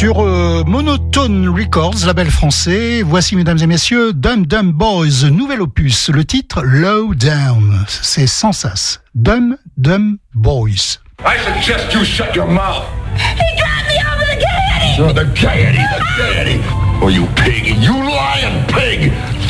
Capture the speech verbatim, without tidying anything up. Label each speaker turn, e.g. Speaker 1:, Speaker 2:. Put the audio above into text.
Speaker 1: Sur euh, Monotone Records, label français, voici mesdames et messieurs Dum Dum Boys, nouvel opus, le titre Low Down, c'est sans sas, Dum Dum Boys.
Speaker 2: I suggest you shut your mouth.
Speaker 3: He dropped me over the gaiety!
Speaker 2: Oh, the gaiety, the gaiety. Oh, you pig, you lying pig!